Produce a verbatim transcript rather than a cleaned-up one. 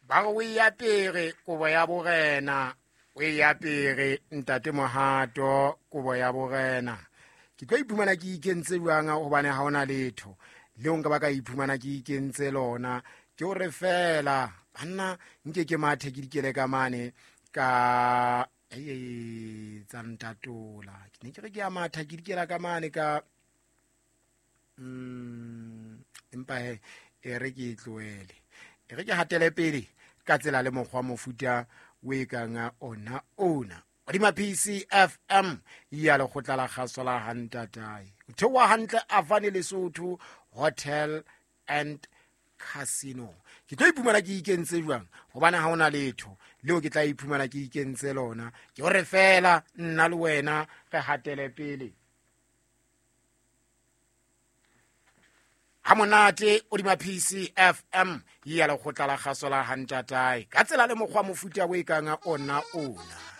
ba go e apere kobo ya borena o e apere ntate Mohato kobo ya borena ke tlo iphumana ke ikentse jwang hobane ha ona letho leo nka ba ka iphumana ke ikentse lona ke o re fela banna nke ke mathe ke dikele ka mane ka ei tsa ntatola ke ne ke re ke ya matha ke dikela ka mane ka mm empa he e re ke tloele e re ke hatele pele ka tsela le mokgwa mofuta o e kanga ona ona Odima P C F M ya le khotla la kgaso la hantatai o thewa hantle Avani Lesotho Hotel and Casino ke tlo iphumana ke ikentse jwang hobane ha ona letho leo ke tla iphumana ke ikentse lona ke o re fela nna le wena re hatele pele ha monate Odima P C F M ya le khotla la kgaso la hantatai ka tsela le mokgwa mofuta o e kanga ona ona